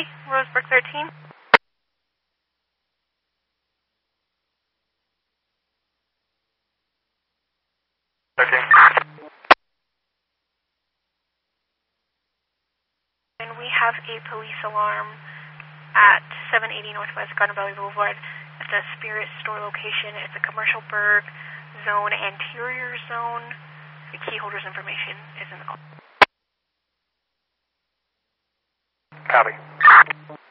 Rosebrook 13. And we have a police alarm at 780 Northwest Garden Valley Boulevard at the Spirit Store location. It's a commercial burg zone, anterior zone. The key holder's information is in the call. Copy.